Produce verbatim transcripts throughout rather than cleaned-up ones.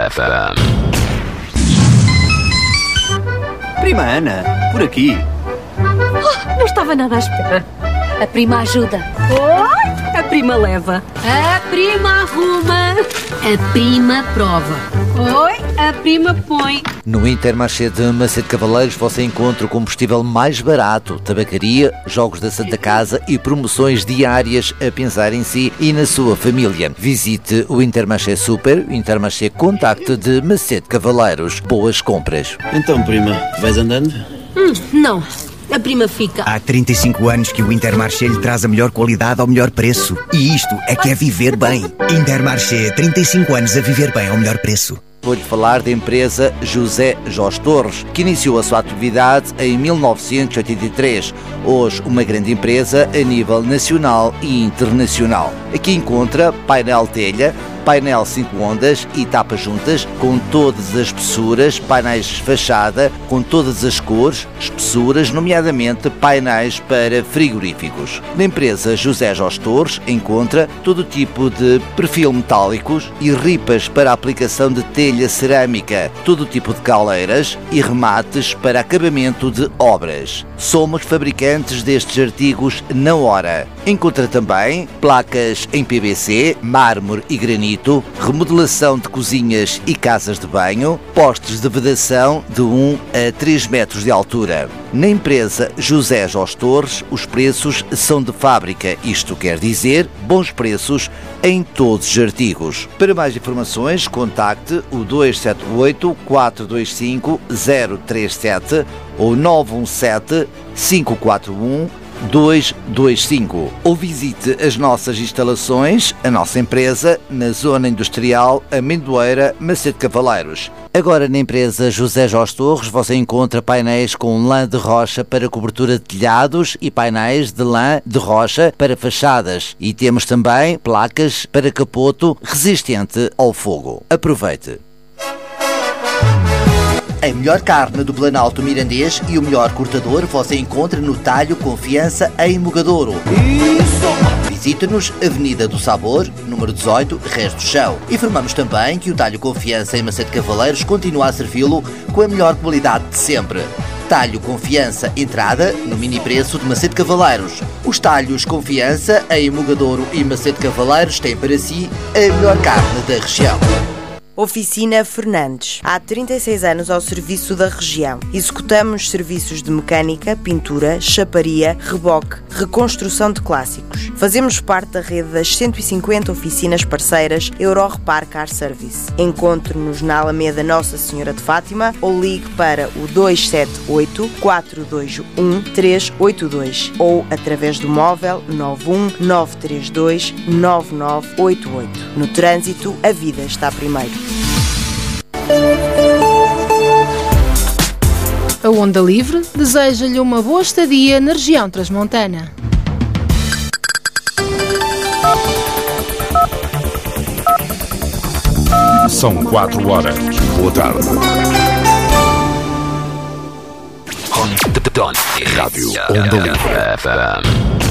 F M. Prima Ana, por aqui. Oh, não estava nada à espera. A prima ajuda. Oi, a prima leva. A prima arruma. A prima prova. Oi, a prima põe. No Intermarché de Macedo Cavaleiros você encontra o combustível mais barato, tabacaria, jogos da Santa Casa e promoções diárias a pensar em si e na sua família. Visite o Intermarché Super, o Intermarché Contact de Macedo Cavaleiros. Boas compras. Então, prima, vais andando? Hum, não. A prima fica. Há trinta e cinco anos que o Intermarché lhe traz a melhor qualidade ao melhor preço. E isto é que é viver bem. Intermarché, trinta e cinco anos a viver bem ao melhor preço. Vou-lhe falar da empresa José Jorge Torres, que iniciou a sua atividade em mil novecentos e oitenta e três. Hoje, uma grande empresa a nível nacional e internacional. Aqui encontra painel telha, painel cinco ondas e tapas juntas com todas as espessuras, painéis de fachada com todas as cores, espessuras, nomeadamente painéis para frigoríficos. Na empresa José Jorge Torres encontra todo tipo de perfil metálicos e ripas para a aplicação de telha cerâmica, todo tipo de cauleiras e remates para acabamento de obras. Somos fabricantes destes artigos na hora. Encontra também placas em P V C, mármore e granito, remodelação de cozinhas e casas de banho, postes de vedação de um a três metros de altura. Na empresa José Jorge Torres, os preços são de fábrica, isto quer dizer bons preços em todos os artigos. Para mais informações, contacte o dois sete oito, quatro dois cinco, zero três sete ou nove um sete, cinco quatro um, dois dois cinco ou visite as nossas instalações, a nossa empresa, na Zona Industrial Amendoeira, Macedo Cavaleiros. Agora na empresa José Jorge Torres você encontra painéis com lã de rocha para cobertura de telhados e painéis de lã de rocha para fachadas. E temos também placas para capoto resistente ao fogo. Aproveite! A melhor carne do Planalto Mirandês e o melhor cortador você encontra no Talho Confiança em Mogadouro. Visite-nos, Avenida do Sabor, número dezoito, Resto do Chão. Informamos também que o Talho Confiança em Macedo Cavaleiros continua a servi-lo com a melhor qualidade de sempre. Talho Confiança, entrada no mini preço de Macedo Cavaleiros. Os Talhos Confiança em Mogadouro e Macedo Cavaleiros têm para si a melhor carne da região. Oficina Fernandes. Há trinta e seis anos ao serviço da região. Executamos serviços de mecânica, pintura, chaparia, reboque, reconstrução de clássicos. Fazemos parte da rede das cento e cinquenta oficinas parceiras Eurorepar Car Service. Encontre-nos na Alameda Nossa Senhora de Fátima ou ligue para o dois sete oito, quatro dois um, três oito dois ou através do móvel nove um nove três dois, nove nove oito oito. No trânsito, a vida está primeiro. A Onda Livre deseja-lhe uma boa estadia na região transmontana. São quatro horas. Boa tarde. Rádio Onda Livre F M.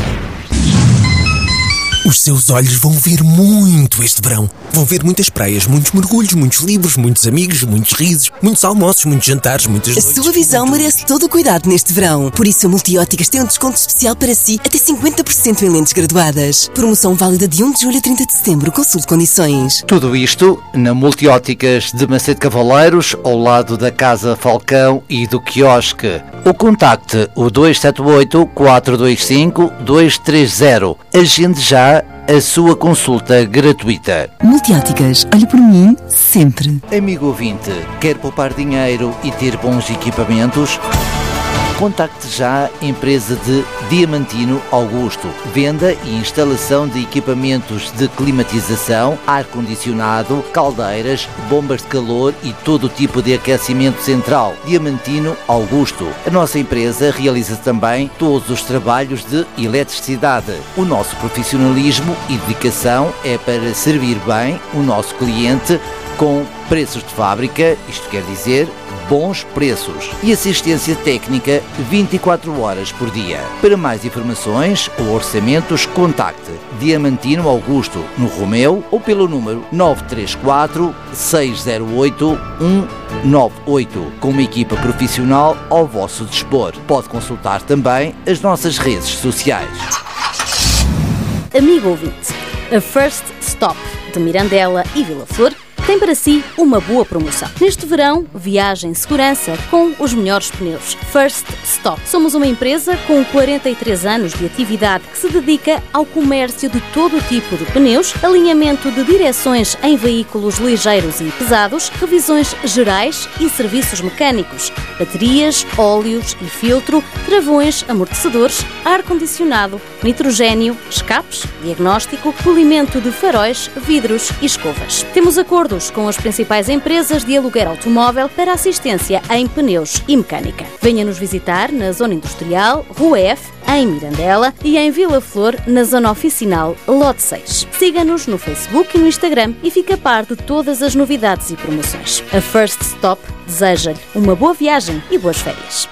Os seus olhos vão ver muito este verão. Vão ver muitas praias, muitos mergulhos, muitos livros, muitos amigos, muitos risos, muitos almoços, muitos jantares, muitas noites. A sua visão muito... merece todo o cuidado neste verão. Por isso a Multióticas tem um desconto especial para si, até cinquenta por cento em lentes graduadas. Promoção válida de um de julho a trinta de setembro. Consulte condições. Tudo isto na Multióticas de Macedo Cavaleiros, ao lado da Casa Falcão e do quiosque. Ou contacte o dois sete oito, quatro dois cinco, dois três zero. Agende já a sua consulta gratuita. Multióticas, olhe por mim sempre. Amigo ouvinte, quer poupar dinheiro e ter bons equipamentos? Contacte já a empresa de Diamantino Augusto. Venda e instalação de equipamentos de climatização, ar-condicionado, caldeiras, bombas de calor e todo o tipo de aquecimento central. Diamantino Augusto. A nossa empresa realiza também todos os trabalhos de eletricidade. O nosso profissionalismo e dedicação é para servir bem o nosso cliente com preços de fábrica, isto quer dizer bons preços, e assistência técnica vinte e quatro horas por dia. Para mais informações ou orçamentos, contacte Diamantino Augusto no Romeu ou pelo número nove três quatro, seis zero oito, um nove oito, com uma equipa profissional ao vosso dispor. Pode consultar também as nossas redes sociais. Amigo ouvinte, a First Stop de Mirandela e Vila Flor tem para si uma boa promoção. Neste verão, viaje em segurança com os melhores pneus. First Stop. Somos uma empresa com quarenta e três anos de atividade que se dedica ao comércio de todo o tipo de pneus, alinhamento de direções em veículos ligeiros e pesados, revisões gerais e serviços mecânicos, baterias, óleos e filtro, travões, amortecedores, ar-condicionado, nitrogénio, escapes, diagnóstico, polimento de faróis, vidros e escovas. Temos acordos com as principais empresas de aluguer automóvel para assistência em pneus e mecânica. Venha nos visitar na Zona Industrial, Rua F, em Mirandela, e em Vila Flor, na Zona Oficinal, Lote seis. Siga-nos no Facebook e no Instagram e fique a par de todas as novidades e promoções. A First Stop deseja-lhe uma boa viagem e boas férias.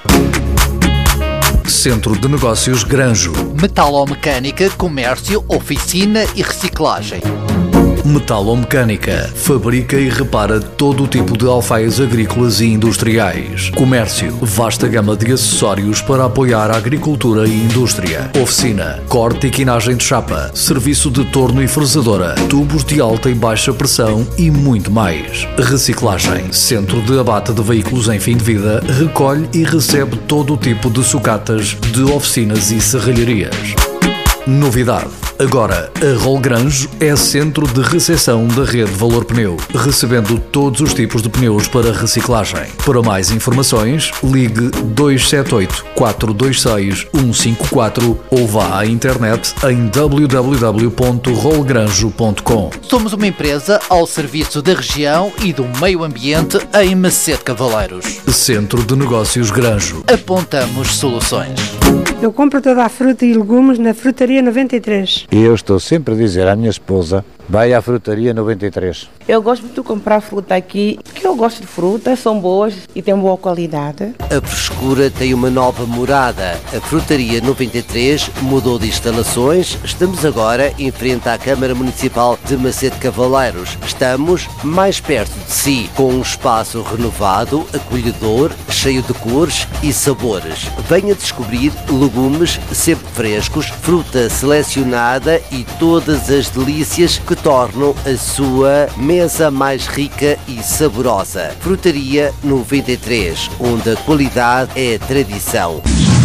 Centro de Negócios Granjo. Metalomecânica, comércio, oficina e reciclagem. Metalomecânica. Fabrica e repara todo o tipo de alfaias agrícolas e industriais. Comércio. Vasta gama de acessórios para apoiar a agricultura e indústria. Oficina. Corte e quinagem de chapa. Serviço de torno e fresadora. Tubos de alta e baixa pressão e muito mais. Reciclagem. Centro de abate de veículos em fim de vida. Recolhe e recebe todo o tipo de sucatas de oficinas e serralharias. Novidade. Agora, a Rolgranjo é centro de recepção da rede Valor Pneu, recebendo todos os tipos de pneus para reciclagem. Para mais informações, ligue dois sete oito, quatro dois seis, um cinco quatro ou vá à internet em w w w ponto rolgranjo ponto com. Somos uma empresa ao serviço da região e do meio ambiente em Macedo Cavaleiros. Centro de Negócios Granjo. Apontamos soluções. Eu compro toda a fruta e legumes na Frutaria noventa e três. E eu estou sempre a dizer à minha esposa, vai à Frutaria noventa e três. Eu gosto de comprar fruta aqui, porque eu gosto de frutas, são boas e têm boa qualidade. A frescura tem uma nova morada. A Frutaria noventa e três mudou de instalações. Estamos agora em frente à Câmara Municipal de Macedo Cavaleiros. Estamos mais perto de si, com um espaço renovado, acolhedor, cheio de cores e sabores. Venha descobrir legumes sempre frescos, fruta selecionada e todas as delícias que tornam a sua mesa mais rica e saborosa. Frutaria noventa e três, onde a qualidade é tradição.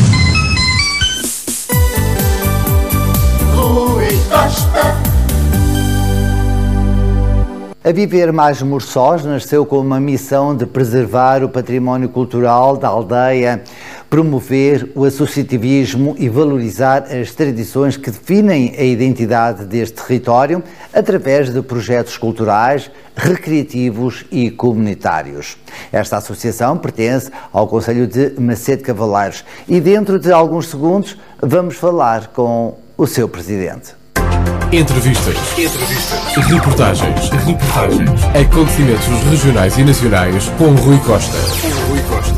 Rui Costa. A Viver Mais Morçós nasceu com uma missão de preservar o património cultural da aldeia, promover o associativismo e valorizar as tradições que definem a identidade deste território através de projetos culturais, recreativos e comunitários. Esta associação pertence ao Concelho de Macedo Cavaleiros e dentro de alguns segundos vamos falar com o seu presidente. Entrevistas. Entrevistas. Reportagens. Reportagens. Acontecimentos regionais e nacionais com Rui Costa. Rui Costa.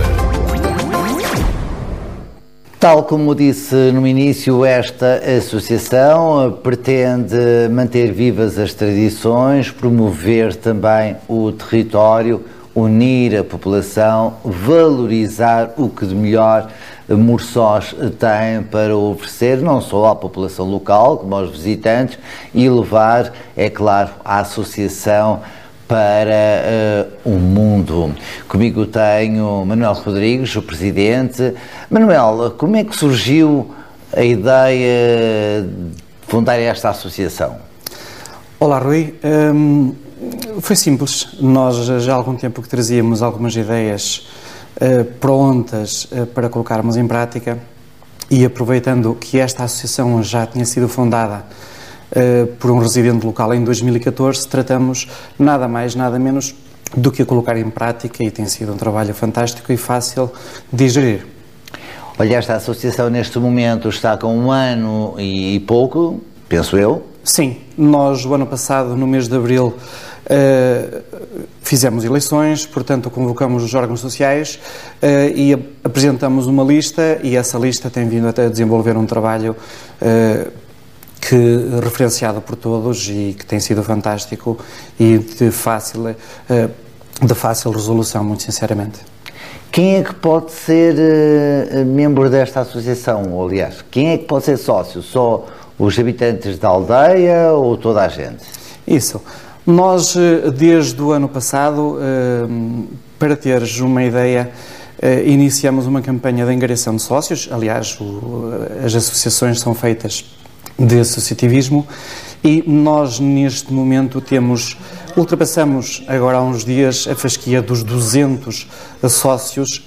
Tal como disse no início, esta associação pretende manter vivas as tradições, promover também o território, unir a população, valorizar o que de melhor Morçós tem para oferecer, não só à população local, como aos visitantes, e levar, é claro, a associação para uh, o mundo. Comigo tenho Manuel Rodrigues, o presidente. Manuel, como é que surgiu a ideia de fundar esta associação? Olá, Rui. Um, foi simples. Nós já há algum tempo que trazíamos algumas ideias Uh, prontas uh, para colocarmos em prática e aproveitando que esta associação já tinha sido fundada uh, por um residente local em dois mil e catorze, tratamos nada mais, nada menos do que a colocar em prática e tem sido um trabalho fantástico e fácil de gerir. Olha, esta associação neste momento está com um ano e pouco, penso eu. Sim, nós o ano passado, no mês de abril, Uh, fizemos eleições, portanto convocamos os órgãos sociais uh, e ap apresentamos uma lista, e essa lista tem vindo até a desenvolver um trabalho uh, que, referenciado por todos e que tem sido fantástico e de fácil, uh, de fácil resolução, muito sinceramente. Quem é que pode ser uh, membro desta associação, ou, aliás, quem é que pode ser sócio? Só os habitantes da aldeia ou toda a gente? Isso. Nós, desde o ano passado, para teres uma ideia, iniciamos uma campanha de angariação de sócios. Aliás, as associações são feitas de associativismo e nós, neste momento, temos, ultrapassamos agora há uns dias a fasquia dos duzentos sócios,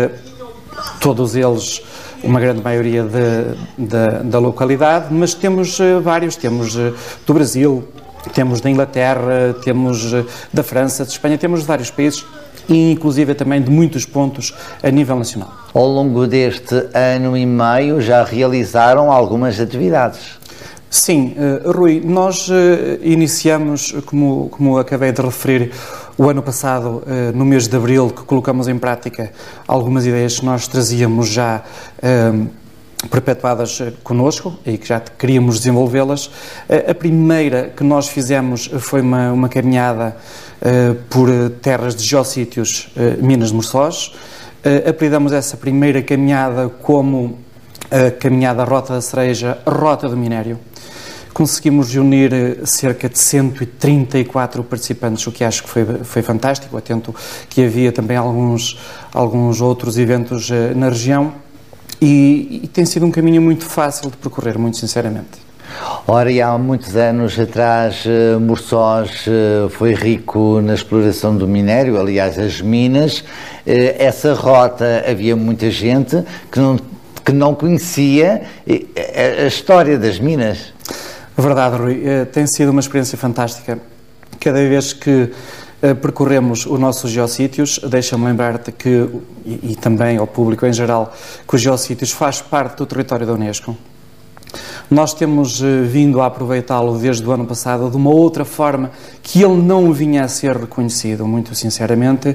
todos eles, uma grande maioria de, de, da localidade, mas temos vários, temos do Brasil, temos da Inglaterra, temos da França, de Espanha, temos de vários países e inclusive também de muitos pontos a nível nacional. Ao longo deste ano e meio já realizaram algumas atividades. Sim, uh, Rui, nós uh, iniciamos, como, como acabei de referir, o ano passado, uh, no mês de abril, que colocamos em prática algumas ideias que nós trazíamos já uh, perpetuadas connosco e que já queríamos desenvolvê-las. A primeira que nós fizemos foi uma, uma caminhada uh, por terras de geossítios uh, Minas de Morçós. Uh, apelidamos essa primeira caminhada como a caminhada Rota da Cereja, Rota do Minério. Conseguimos reunir cerca de cento e trinta e quatro participantes, o que acho que foi, foi fantástico, atento que havia também alguns, alguns outros eventos uh, na região. E, e tem sido um caminho muito fácil de percorrer, muito sinceramente. Ora, e há muitos anos atrás, Morçós foi rico na exploração do minério, aliás, as minas. Essa rota, havia muita gente que não, que não conhecia a história das minas. Verdade, Rui. Tem sido uma experiência fantástica. Cada vez que percorremos os nossos geossítios, deixa-me lembrar-te que, e, e também ao público em geral, que os geossítios faz parte do território da Unesco. Nós temos vindo a aproveitá-lo desde o ano passado de uma outra forma que ele não vinha a ser reconhecido, muito sinceramente,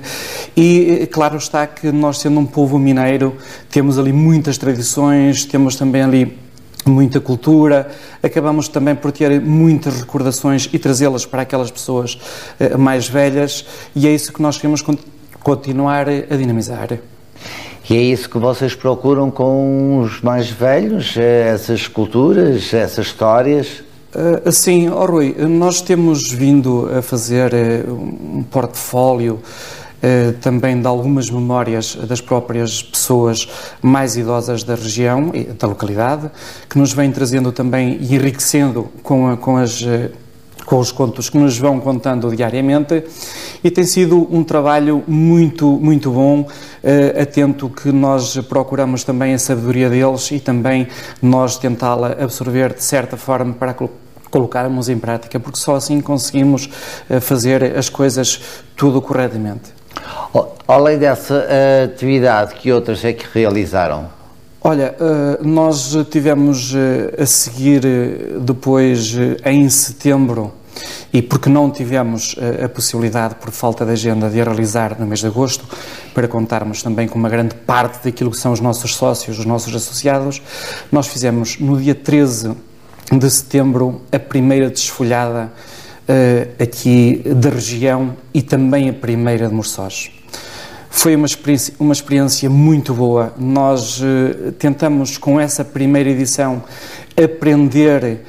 e claro está que nós, sendo um povo mineiro, temos ali muitas tradições, temos também ali muita cultura, acabamos também por ter muitas recordações e trazê-las para aquelas pessoas uh, mais velhas, e é isso que nós queremos continuar a dinamizar. E é isso que vocês procuram com os mais velhos, essas culturas, essas histórias? Uh, sim, oh Rui, nós temos vindo a fazer uh, um portfólio Uh, também de algumas memórias das próprias pessoas mais idosas da região, da localidade, que nos vem trazendo também e enriquecendo com, a, com, as, uh, com os contos que nos vão contando diariamente, e tem sido um trabalho muito, muito bom, uh, atento que nós procuramos também a sabedoria deles e também nós tentá-la absorver de certa forma para colocarmos em prática, porque só assim conseguimos uh, fazer as coisas tudo corretamente. Além dessa uh, atividade, que outras é que realizaram? Olha, uh, nós tivemos uh, a seguir uh, depois, uh, em setembro, e porque não tivemos uh, a possibilidade, por falta de agenda, de a realizar no mês de agosto, para contarmos também com uma grande parte daquilo que são os nossos sócios, os nossos associados, nós fizemos no dia treze de setembro a primeira desfolhada uh, aqui da região e também a primeira de Morçós. Foi uma experiência, uma experiência muito boa. Nós uh, tentamos, com essa primeira edição, aprender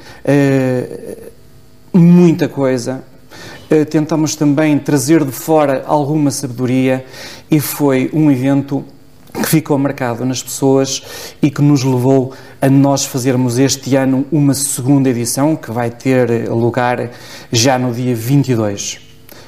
uh, muita coisa. Uh, tentamos também trazer de fora alguma sabedoria, e foi um evento que ficou marcado nas pessoas e que nos levou a nós fazermos este ano uma segunda edição, que vai ter lugar já no dia vinte e dois.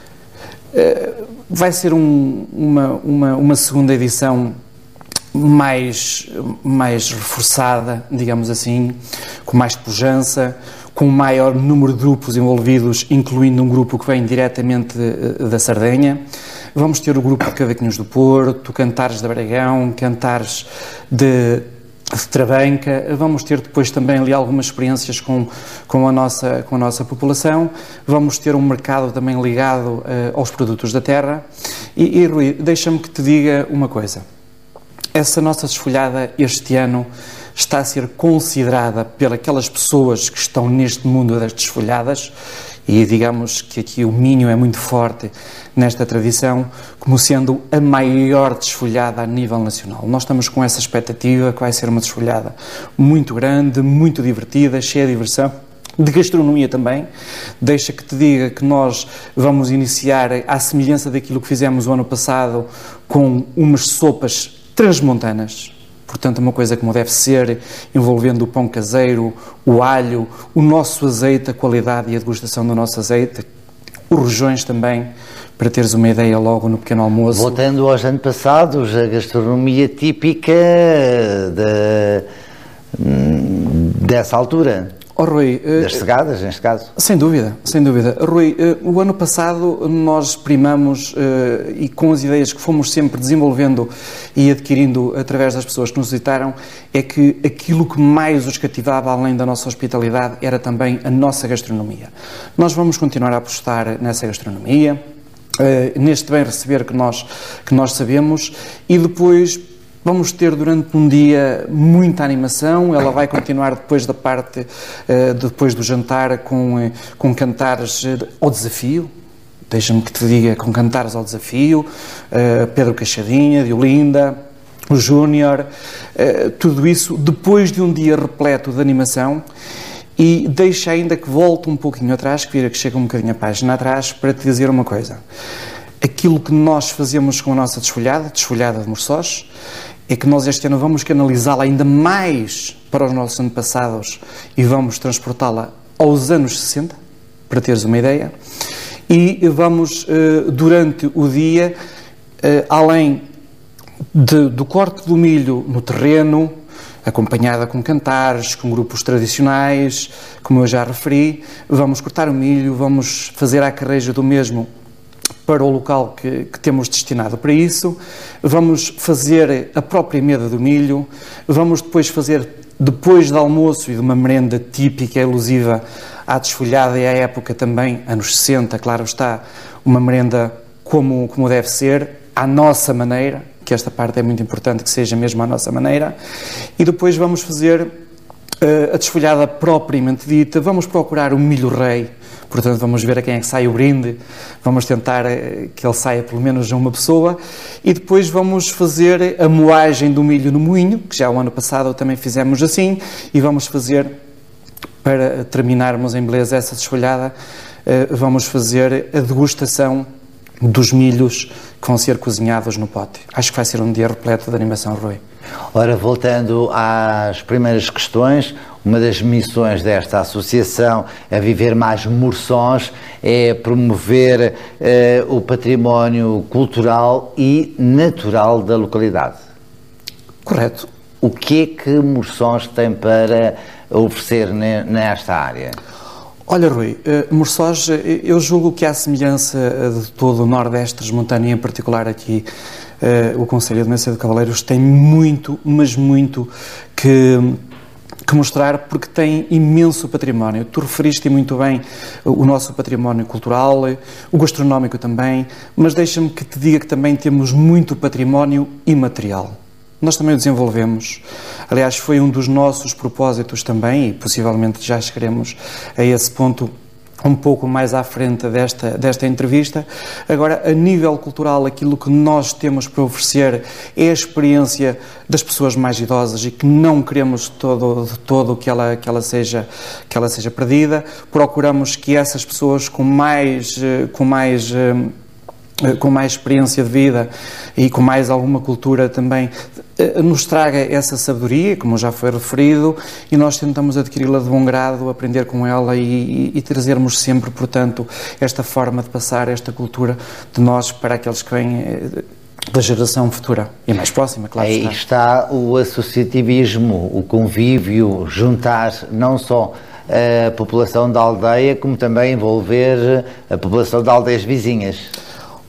Uh, vai ser um, uma, uma, uma segunda edição mais, mais reforçada, digamos assim, com mais pujança, com um maior número de grupos envolvidos, incluindo um grupo que vem diretamente da Sardenha. Vamos ter o grupo de Cavaquinhos do Porto, Cantares de Bragão, Cantares de, de Trabanca, vamos ter depois também ali algumas experiências com, com, a, nossa, com a nossa população, vamos ter um mercado também ligado uh, aos produtos da terra e, e Rui, deixa-me que te diga uma coisa, essa nossa desfolhada este ano está a ser considerada pelas pessoas que estão neste mundo das desfolhadas, e digamos que aqui o Minho é muito forte nesta tradição, como sendo a maior desfolhada a nível nacional. Nós estamos com essa expectativa que vai ser uma desfolhada muito grande, muito divertida, cheia de diversão, de gastronomia também. Deixa que te diga que nós vamos iniciar, à semelhança daquilo que fizemos o ano passado, com umas sopas transmontanas. Portanto, uma coisa como deve ser, envolvendo o pão caseiro, o alho, o nosso azeite, a qualidade e a degustação do nosso azeite, os rojões também, para teres uma ideia logo no pequeno almoço. Voltando aos anos passados, a gastronomia típica de, dessa altura. Oh, Rui, das cegadas, neste caso. Sem dúvida, sem dúvida. Rui, o ano passado nós primamos, e com as ideias que fomos sempre desenvolvendo e adquirindo através das pessoas que nos visitaram, é que aquilo que mais os cativava, além da nossa hospitalidade, era também a nossa gastronomia. Nós vamos continuar a apostar nessa gastronomia, neste bem receber que nós, que nós sabemos, e depois vamos ter durante um dia muita animação. Ela vai continuar depois da parte, uh, depois do jantar, com, uh, com cantares uh, ao desafio. Deixa-me que te diga, com cantares ao desafio. Uh, Pedro Caixadinha, de Olinda, o Júnior, uh, tudo isso depois de um dia repleto de animação. E deixa ainda que volte um pouquinho atrás, que vira que chega um bocadinho a página atrás, para te dizer uma coisa. Aquilo que nós fazemos com a nossa desfolhada, desfolhada de Morçós, é que nós este ano vamos canalizá-la ainda mais para os nossos antepassados e vamos transportá-la aos anos sessenta, para teres uma ideia, e vamos, durante o dia, além de, do corte do milho no terreno, acompanhada com cantares, com grupos tradicionais, como eu já referi, vamos cortar o milho, vamos fazer a carreja do mesmo para o local que, que temos destinado para isso, vamos fazer a própria meda do milho, vamos depois fazer, depois do almoço e de uma merenda típica, elusiva à desfolhada e à época também, anos sessenta, claro está, uma merenda como, como deve ser, à nossa maneira, que esta parte é muito importante que seja mesmo à nossa maneira, e depois vamos fazer uh, a desfolhada propriamente dita, vamos procurar o milho rei. Portanto, vamos ver a quem é que sai o brinde, vamos tentar que ele saia pelo menos a uma pessoa, e depois vamos fazer a moagem do milho no moinho, que já o ano passado também fizemos assim, e vamos fazer, para terminarmos em beleza essa desfolhada, vamos fazer a degustação dos milhos que vão ser cozinhados no pote. Acho que vai ser um dia repleto de animação, Rui. Ora, voltando às primeiras questões, uma das missões desta associação, a Viver Mais Morçós, é promover eh, o património cultural e natural da localidade. Correto. O que é que Morçós tem para oferecer ne, nesta área? Olha, Rui, uh, Morçós, eu julgo que à semelhança de todo o Nordeste Transmontano e em particular aqui uh, o Concelho de Macedo de Cavaleiros tem muito, mas muito que, que mostrar, porque tem imenso património. Tu referiste muito bem o nosso património cultural, o gastronómico também, mas deixa-me que te diga que também temos muito património imaterial. Nós também o desenvolvemos. Aliás, foi um dos nossos propósitos também, e possivelmente já chegaremos a esse ponto um pouco mais à frente desta, desta entrevista. Agora, a nível cultural, aquilo que nós temos para oferecer é a experiência das pessoas mais idosas e que não queremos de todo, de todo que, ela, que, ela seja, que ela seja perdida. Procuramos que essas pessoas com mais... Com mais com mais experiência de vida e com mais alguma cultura também, nos traga essa sabedoria, como já foi referido, e nós tentamos adquiri-la de bom grado, aprender com ela e, e, e trazermos sempre, portanto, esta forma de passar esta cultura de nós para aqueles que vêm da geração futura e mais próxima, claro. Aí está. está o associativismo, o convívio, juntar não só a população da aldeia, como também envolver a população de aldeias vizinhas.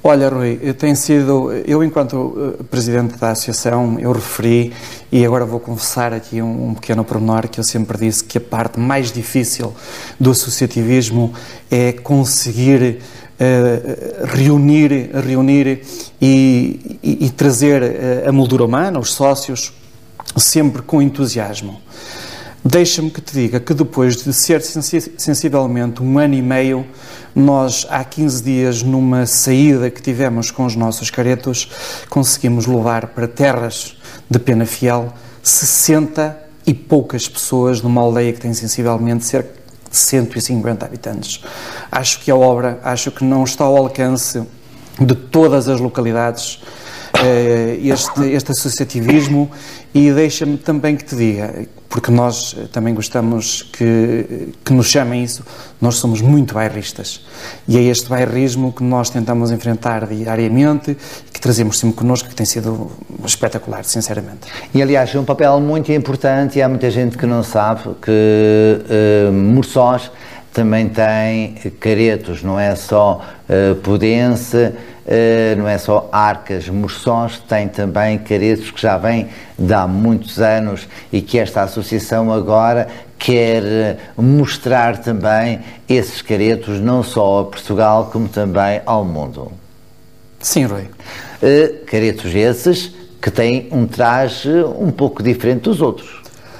Olha, Rui, tem sido, eu enquanto uh, Presidente da Associação, eu referi, e agora vou confessar aqui um, um pequeno pormenor, que eu sempre disse que a parte mais difícil do associativismo é conseguir uh, reunir, reunir e, e, e trazer uh, a moldura humana, os sócios, sempre com entusiasmo. Deixa-me que te diga que depois de ser sensi- sensivelmente um ano e meio, nós há quinze dias, numa saída que tivemos com os nossos caretos, conseguimos levar para terras de Penafiel sessenta e poucas pessoas numa aldeia que tem sensivelmente cerca de cento e cinquenta habitantes. Acho que a obra, acho que não está ao alcance de todas as localidades este, este associativismo, e deixa-me também que te diga, porque nós também gostamos que, que nos chamem isso, nós somos muito bairristas, e é este bairrismo que nós tentamos enfrentar diariamente e que trazemos sempre connosco, que tem sido espetacular, sinceramente. E aliás, é um papel muito importante, e há muita gente que não sabe que uh, Morçós também tem caretos, não é só uh, Podense, uh, não é só Arcas. Morçós tem também caretos que já vêm de há muitos anos e que esta associação agora quer mostrar também esses caretos não só a Portugal como também ao mundo. Sim, Rui. Uh, caretos esses que têm um traje um pouco diferente dos outros.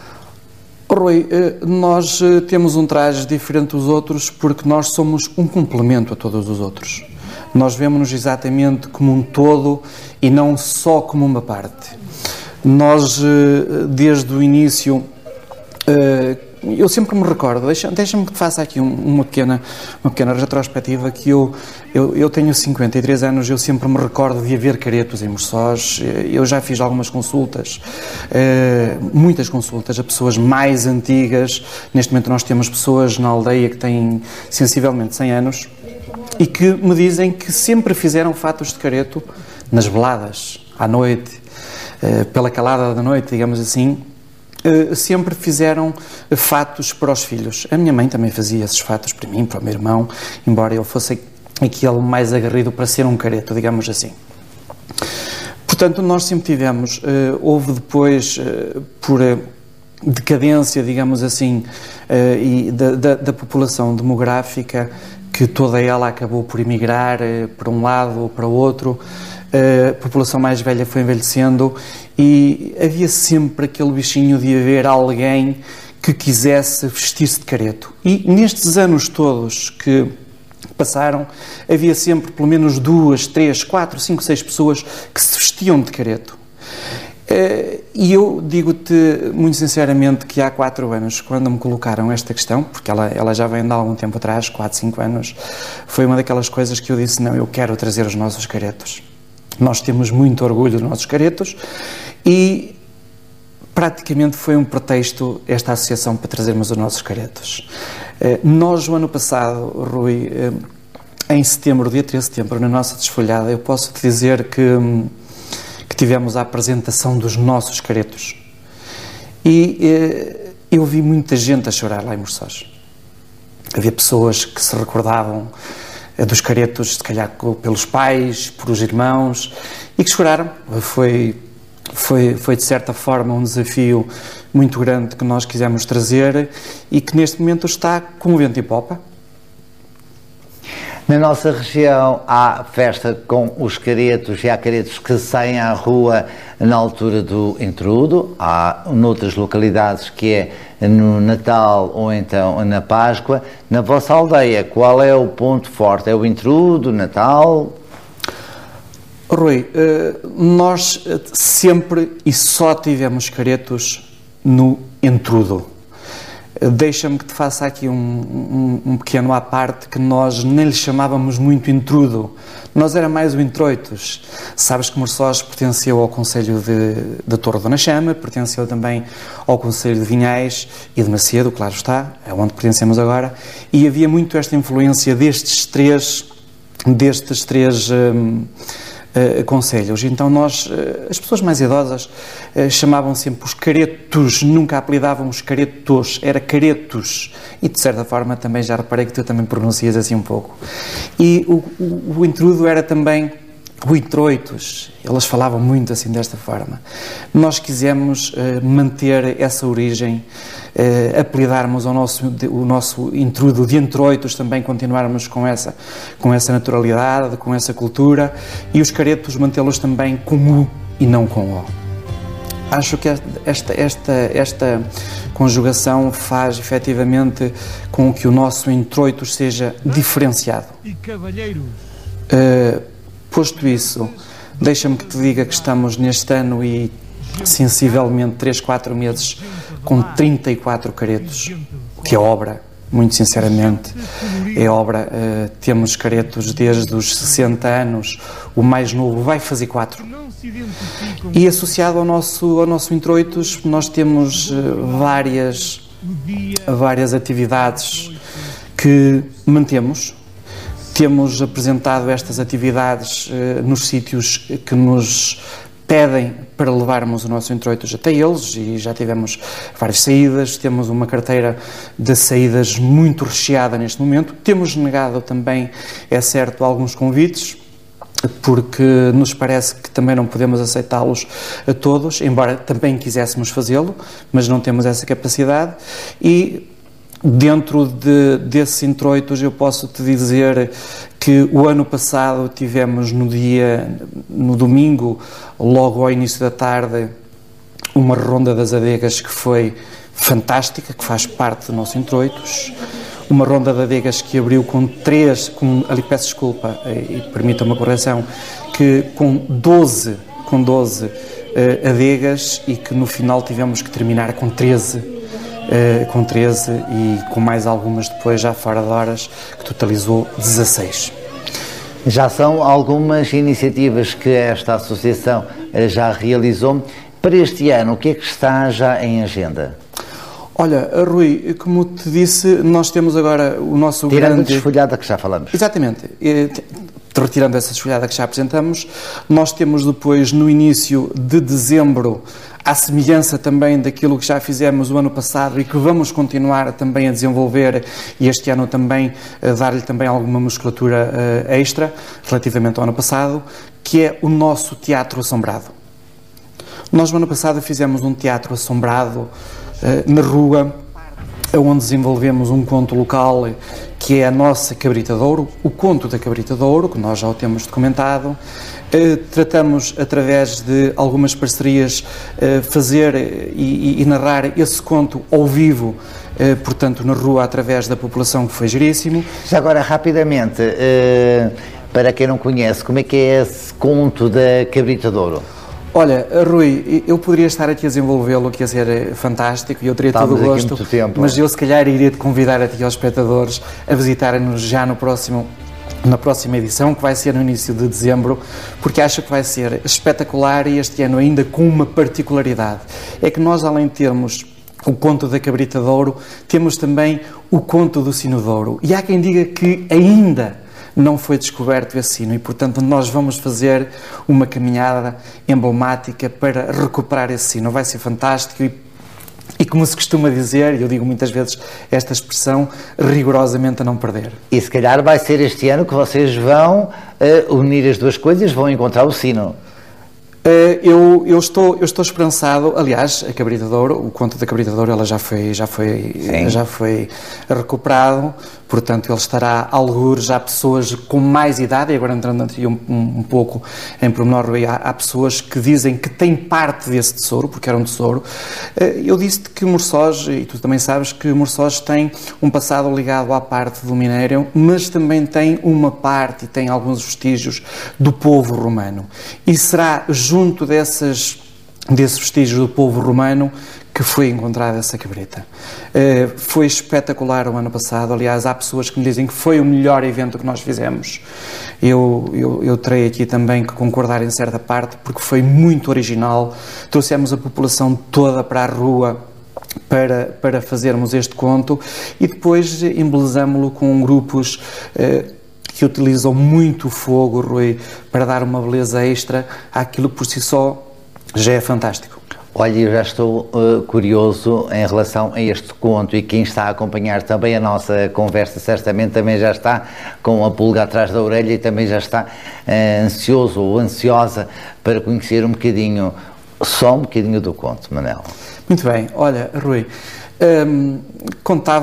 Rui, nós temos um traje diferente dos outros porque nós somos um complemento a todos os outros. Nós vemos-nos exatamente como um todo e não só como uma parte. Nós, desde o início, eu sempre me recordo, deixa-me deixa que te faça aqui uma pequena, uma pequena retrospectiva, que eu, eu, eu tenho cinquenta e três anos, eu sempre me recordo de haver caretos em Morçós. Eu já fiz algumas consultas, muitas consultas a pessoas mais antigas. Neste momento nós temos pessoas na aldeia que têm sensivelmente cem anos e que me dizem que sempre fizeram fatos de careto nas veladas, à noite, pela calada da noite, digamos assim. Uh, sempre fizeram fatos para os filhos. A minha mãe também fazia esses fatos para mim, para o meu irmão, embora eu fosse aquele mais agarrido para ser um careto, digamos assim. Portanto, nós sempre tivemos, uh, houve depois, uh, por uh, decadência, digamos assim, uh, e da, da, da população demográfica, que toda ela acabou por emigrar uh, para um lado ou para o outro. A população mais velha foi envelhecendo e havia sempre aquele bichinho de haver alguém que quisesse vestir-se de careto. E nestes anos todos que passaram, havia sempre pelo menos duas, três, quatro, cinco, seis pessoas que se vestiam de careto. E eu digo-te muito sinceramente que há quatro anos, quando me colocaram esta questão, porque ela, ela já vem de algum tempo atrás, quatro, cinco anos, foi uma daquelas coisas que eu disse, não, eu quero trazer os nossos caretos. Nós temos muito orgulho dos nossos caretos e praticamente foi um pretexto esta associação para trazermos os nossos caretos. Nós, o ano passado, Rui, em setembro, dia treze de setembro, na nossa desfolhada, eu posso te dizer que, que tivemos a apresentação dos nossos caretos. E eu vi muita gente a chorar lá em Morçós. Havia pessoas que se recordavam dos caretos, se calhar pelos pais, pelos irmãos, e que choraram. Foi, foi, foi de certa forma um desafio muito grande que nós quisemos trazer e que neste momento está com o vento em popa. Na nossa região há festa com os caretos e há caretos que saem à rua na altura do intrudo. Há noutras localidades que é no Natal ou então na Páscoa. Na vossa aldeia, qual é o ponto forte? É o intrudo, Natal? Rui, nós sempre e só tivemos caretos no intrudo. Deixa-me que te faça aqui um, um, um pequeno à parte, que nós nem lhe chamávamos muito intrudo, nós era mais o introitos. Sabes que Morçós pertenceu ao Concelho de, de Torre Dona Chama, pertenceu também ao Concelho de Vinhais e de Macedo, claro está, é onde pertencemos agora, e havia muito esta influência destes três, destes três, um, uh, concelhos. Então nós, uh, as pessoas mais idosas, uh, chamavam sempre os caretos, nunca apelidavam os caretos, era caretos. E de certa forma também já reparei que tu também pronuncias assim um pouco. E o, o, o intrudo era também o introitos, elas falavam muito assim desta forma. Nós quisemos uh, manter essa origem, uh, apelidarmos ao nosso, de, o nosso intrudo de introitos, também continuarmos com essa, com essa naturalidade, com essa cultura, e os caretos mantê-los também com U e não com O. Acho que esta, esta, esta conjugação faz efetivamente com que o nosso introitos seja diferenciado. E cavalheiros. Uh, Posto isso, deixa-me que te diga que estamos neste ano e sensivelmente três, quatro meses com trinta e quatro caretos, o que é obra, muito sinceramente, é obra. Uh, temos caretos desde os sessenta anos, o mais novo vai fazer quatro. E associado ao nosso, ao nosso introitos, nós temos uh, várias, várias atividades que mantemos. Temos apresentado estas atividades uh, nos sítios que nos pedem para levarmos o nosso introitos até eles, e já tivemos várias saídas, temos uma carteira de saídas muito recheada neste momento. Temos negado também, é certo, alguns convites, porque nos parece que também não podemos aceitá-los a todos, embora também quiséssemos fazê-lo, mas não temos essa capacidade. E dentro de, desses introitos eu posso te dizer que o ano passado tivemos no dia, no domingo, logo ao início da tarde, uma ronda das adegas que foi fantástica, que faz parte do nosso introitos. Uma ronda de adegas que abriu com três, com, ali peço desculpa, e, e permita uma correção, que com doze, com doze uh, adegas, e que no final tivemos que terminar com treze. Uh, com treze e com mais algumas depois já fora de horas, que totalizou dezasseis. Já são algumas iniciativas que esta associação uh, já realizou. Para este ano, o que é que está já em agenda? Olha, Rui, como te disse, nós temos agora o nosso Tirando grande... a desfolhada que já falamos. Exatamente. Retirando essa desfolhada que já apresentamos, nós temos depois, no início de dezembro, à semelhança também daquilo que já fizemos o ano passado e que vamos continuar também a desenvolver, e este ano também a dar-lhe também alguma musculatura uh, extra relativamente ao ano passado, que é o nosso teatro assombrado. Nós no ano passado fizemos um teatro assombrado uh, na rua, onde desenvolvemos um conto local que é a nossa Cabrita de Ouro, o conto da Cabrita de Ouro, que nós já o temos documentado. Uh, tratamos, através de algumas parcerias, uh, fazer e, e narrar esse conto ao vivo, uh, portanto, na rua, através da população, que foi giríssimo. Já agora, rapidamente, uh, para quem não conhece, como é que é esse conto da Cabrita de Ouro? Olha, Rui, eu poderia estar aqui a desenvolvê-lo, que ia ser fantástico, e eu teria Estamos todo o gosto, muito tempo. Mas eu se calhar iria te convidar a ti, aos espectadores, a visitarem-nos já no próximo, na próxima edição, que vai ser no início de dezembro, porque acho que vai ser espetacular, e este ano ainda com uma particularidade. É que nós, além de termos o conto da Cabrita de Ouro, temos também o conto do Sino de Ouro. E há quem diga que ainda não foi descoberto esse sino, e portanto nós vamos fazer uma caminhada emblemática para recuperar esse sino. Vai ser fantástico e, e como se costuma dizer, e eu digo muitas vezes esta expressão, rigorosamente a não perder. E se calhar vai ser este ano que vocês vão uh, unir as duas coisas, vão encontrar o sino. Uh, eu, eu, estou, eu estou esperançado. Aliás, a Cabrita de Ouro, o conto da Cabrita de Ouro, ela já foi, já foi, já foi recuperado, portanto ele estará a algures. Há pessoas com mais idade, e agora entrando aqui um, um, um pouco em pormenor, há, há pessoas que dizem que têm parte desse tesouro, porque era um tesouro. Uh, eu disse-te que Morçós, e tu também sabes que Morçós tem um passado ligado à parte do minério, mas também tem uma parte e tem alguns vestígios do povo romano, e será junto dessas, desses vestígios do povo romano que foi encontrada essa cabrita. Uh, foi espetacular o ano passado. Aliás, há pessoas que me dizem que foi o melhor evento que nós fizemos. Eu, eu, eu terei aqui também que concordar em certa parte, porque foi muito original. Trouxemos a população toda para a rua para, para fazermos este conto, e depois embelezamo-lo com grupos uh, que utilizam muito fogo, Rui, para dar uma beleza extra àquilo que por si só já é fantástico. Olha, eu já estou uh, curioso em relação a este conto, e quem está a acompanhar também a nossa conversa certamente também já está com a pulga atrás da orelha e também já está uh, ansioso ou ansiosa para conhecer um bocadinho, só um bocadinho do conto, Manel. Muito bem, olha, Rui, um, contava